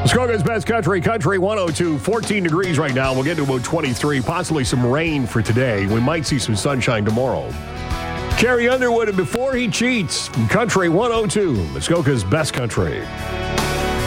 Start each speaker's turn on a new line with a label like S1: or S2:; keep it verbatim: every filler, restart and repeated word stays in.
S1: Muskoka's Best Country, Country one oh two, fourteen degrees right now. We'll get to about twenty-three, possibly some rain for today. We might see some sunshine tomorrow. Carrie Underwood and Before He Cheats from Country one oh two, Muskoka's Best Country.